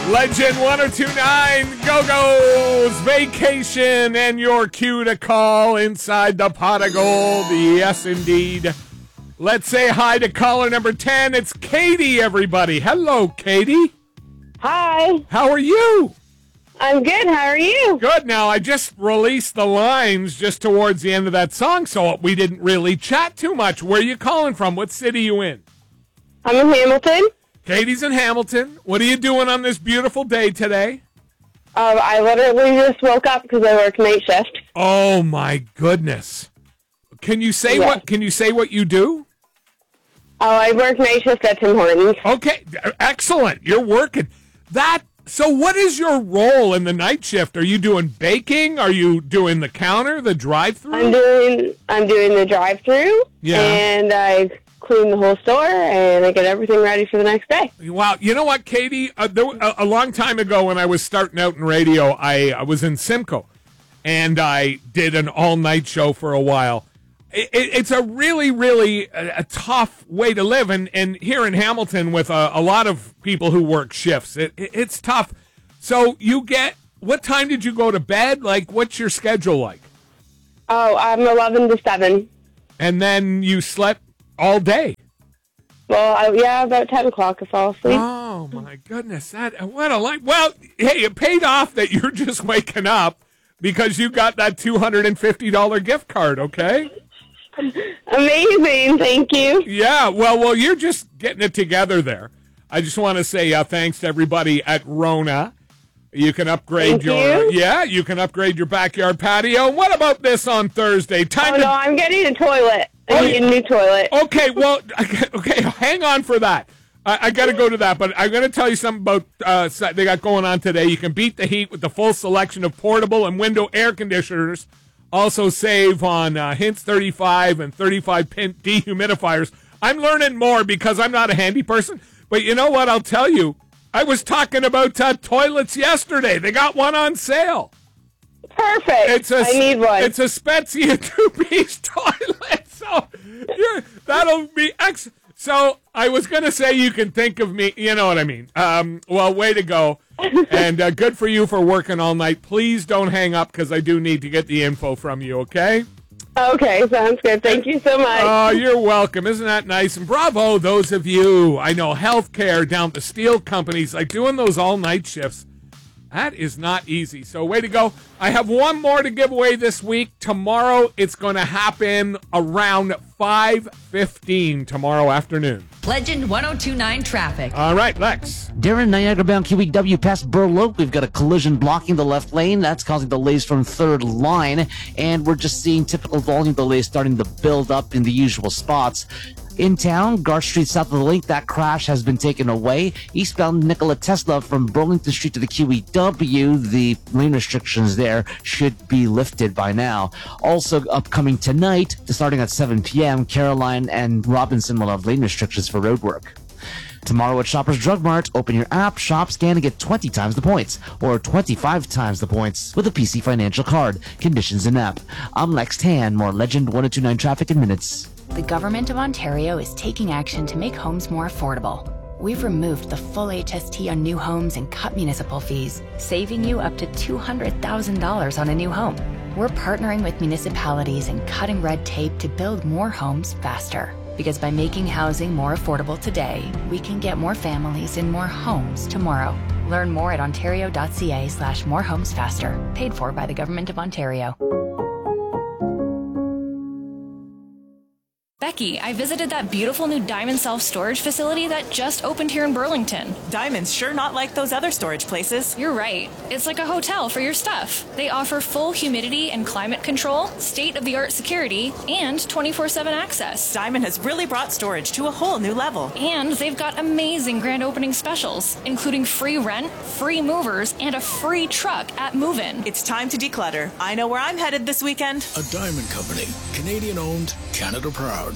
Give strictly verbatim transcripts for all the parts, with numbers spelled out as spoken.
Legend one oh two point nine, Go-Go's Vacation, and your cue to call inside the pot of gold. Yes, indeed. Let's say hi to caller number ten. It's Katie, everybody. Hello, Katie. Hi. How are you? I'm good. How are you? Good. Now, I just released the lines just towards the end of that song, so we didn't really chat too much. Where are you calling from? What city you in? I'm in Hamilton. Katie's in Hamilton. What are you doing on this beautiful day today? Um, I literally just woke up because I work night shift. Oh my goodness! Can you say Yeah. what? Can you say what you do? Oh, I work night shift at Tim Hortons. Okay, excellent. You're working that. So, what is your role in the night shift? Are you doing baking? Are you doing the counter, the drive-through? I'm doing I'm doing the drive-through. Yeah. And I clean the whole store and I get everything ready for the next day. Wow. You know what, Katie? Uh, there, a, a long time ago when I was starting out in radio, I, I was in Simcoe, and I did an all-night show for a while. It, it, it's a really, really a, a tough way to live, and, and here in Hamilton with a, a lot of people who work shifts, it, it, it's tough. So you get, what time did you go to bed? Like, what's your schedule like? Oh, I'm eleven to seven. And then you slept all day? Well, I, yeah, about ten o'clock I fall asleep. Oh, my goodness. That what a life. Well, hey, it paid off that you're just waking up because you got that two hundred fifty dollars gift card, okay? Amazing. Thank you. Yeah, well, well, you're just getting it together there. I just want to say uh, thanks to everybody at Rona. You can upgrade Thank your you. yeah, you can upgrade your backyard patio. What about this on Thursday? Time Oh, to no, I'm getting a toilet. I Oh, need a new toilet. Okay, well, okay, hang on for that. I, I got to go to that, but I'm going to tell you something about uh, they got going on today. You can beat the heat with the full selection of portable and window air conditioners. Also save on uh, Hints thirty-five and thirty-five pin dehumidifiers. I'm learning more because I'm not a handy person, but you know what? I'll tell you. I was talking about uh, toilets yesterday. They got one on sale. Perfect. It's a, I need one. It's a Spezia two-piece toilet. So yeah, that'll be ex. So I was going to say you can think of me. You know what I mean. Um, well, way to go. And uh, good for you for working all night. Please don't hang up because I do need to get the info from you, okay? Okay, sounds good. Thank you so much. Oh, you're welcome. Isn't that nice? And bravo, those of you, I know, healthcare down to steel companies, like doing those all-night shifts. That is not easy. So way to go. I have one more to give away this week. Tomorrow, it's going to happen around five fifteen tomorrow afternoon. Legend one oh two point nine traffic. All right, Lex. Darren, Niagara-bound Q E W past Burloak. We've got a collision blocking the left lane. That's causing delays from third line. And we're just seeing typical volume delays starting to build up in the usual spots. In town, Garth Street south of the link, that crash has been taken away. Eastbound Nikola Tesla from Burlington Street to the Q E W, the lane restrictions there should be lifted by now. Also upcoming tonight, starting at seven p.m., Caroline and Robinson will have lane restrictions for roadwork. Tomorrow at Shoppers Drug Mart, open your app, shop, scan, and get twenty times the points, or twenty-five times the points with a P C Financial card. Conditions in app. I'm Lex Tan, more Legend one oh two point nine traffic in minutes. The Government of Ontario is taking action to make homes more affordable. We've removed the full H S T on new homes and cut municipal fees, saving you up to two hundred thousand dollars on a new home. We're partnering with municipalities and cutting red tape to build more homes faster. Because by making housing more affordable today, we can get more families in more homes tomorrow. Learn more at ontario.ca slash more homes faster. Paid for by the Government of Ontario. Becky, I visited that beautiful new Diamond self-storage facility that just opened here in Burlington. Diamond's sure not like those other storage places. You're right. It's like a hotel for your stuff. They offer full humidity and climate control, state-of-the-art security, and twenty-four seven access. Diamond has really brought storage to a whole new level. And they've got amazing grand opening specials, including free rent, free movers, and a free truck at move-in. It's time to declutter. I know where I'm headed this weekend. A Diamond Company. Canadian-owned, Canada-proud.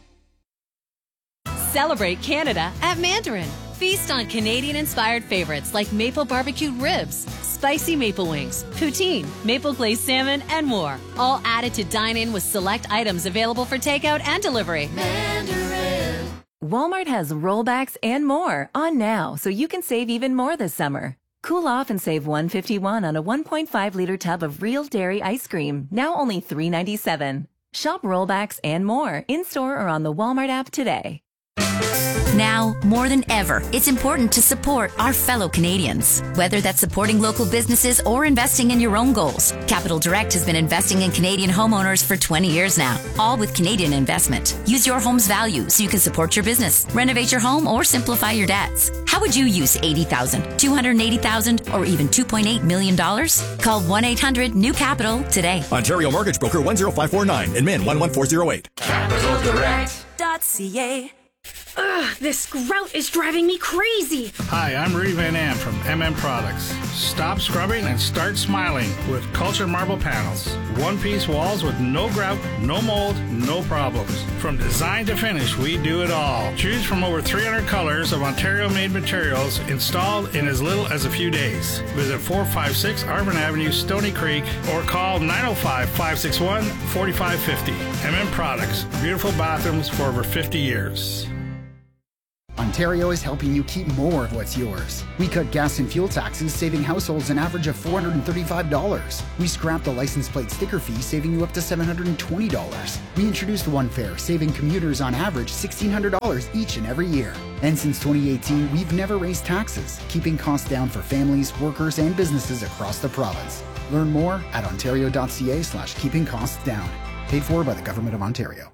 Celebrate Canada at Mandarin. Feast on Canadian-inspired favorites like maple barbecued ribs, spicy maple wings, poutine, maple glazed salmon, and more. All added to dine in with select items available for takeout and delivery. Mandarin. Walmart has rollbacks and more on now, so you can save even more this summer. Cool off and save one hundred fifty-one dollars on a one point five liter tub of real dairy ice cream, now only three dollars and ninety-seven cents. Shop rollbacks and more in-store or on the Walmart app today. Now, more than ever, it's important to support our fellow Canadians. Whether that's supporting local businesses or investing in your own goals, Capital Direct has been investing in Canadian homeowners for twenty years now, all with Canadian investment. Use your home's value so you can support your business, renovate your home, or simplify your debts. How would you use eighty thousand dollars, two hundred eighty thousand dollars, or even two point eight million dollars? Call one eight hundred new capital today. Ontario Mortgage Broker one zero five four nine and Min one one four zero eight. capital direct dot c a. Ugh, this grout is driving me crazy. Hi, I'm Rudy Van Am from M M Products. Stop scrubbing and start smiling with Culture Marble Panels. One-piece walls with no grout, no mold, no problems. From design to finish, we do it all. Choose from over three hundred colors of Ontario-made materials installed in as little as a few days. Visit four five six Arvin Avenue, Stony Creek, or call nine oh five, five six one, four five five oh. M M Products. Beautiful bathrooms for over fifty years. Ontario is helping you keep more of what's yours. We cut gas and fuel taxes, saving households an average of four hundred thirty-five dollars. We scrapped the license plate sticker fee, saving you up to seven hundred twenty dollars. We introduced One Fare, saving commuters on average sixteen hundred dollars each and every year. And since twenty eighteen, we've never raised taxes, keeping costs down for families, workers, and businesses across the province. Learn more at ontario.ca slash keeping costs down. Paid for by the Government of Ontario.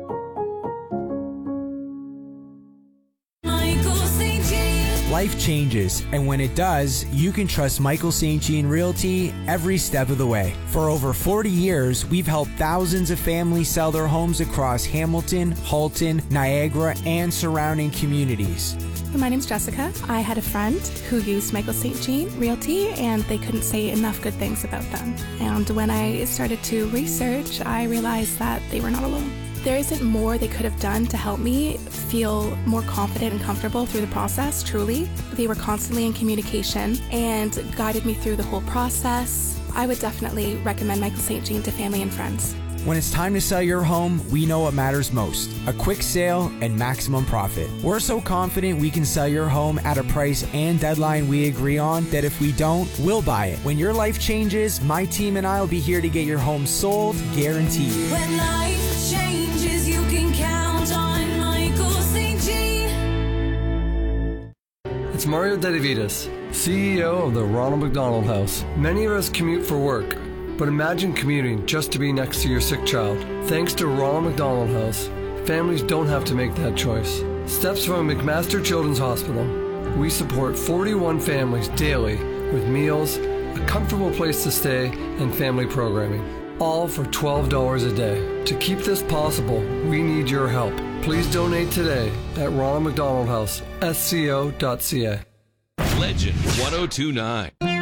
Life changes, and when it does, you can trust Michael Saint Jean Realty every step of the way. For over forty years, we've helped thousands of families sell their homes across Hamilton, Halton, Niagara, and surrounding communities. My name's Jessica. I had a friend who used Michael Saint Jean Realty, and they couldn't say enough good things about them. And when I started to research, I realized that they were not alone. There isn't more they could have done to help me feel more confident and comfortable through the process, truly. They were constantly in communication and guided me through the whole process. I would definitely recommend Michael Saint Jean to family and friends. When it's time to sell your home, we know what matters most: a quick sale and maximum profit. We're so confident we can sell your home at a price and deadline we agree on that if we don't, we'll buy it. When your life changes, my team and I will be here to get your home sold, guaranteed. When life changes, you can count on Michael Saint Jean. It's Mario Dedivitas, C E O of the Ronald McDonald House. Many of us commute for work, but imagine commuting just to be next to your sick child. Thanks to Ronald McDonald House, families don't have to make that choice. Steps from McMaster Children's Hospital. We support forty-one families daily with meals, a comfortable place to stay, and family programming. All for twelve dollars a day. To keep this possible, we need your help. Please donate today at Ronald McDonald House, S C O dot C A. Legend one oh two nine.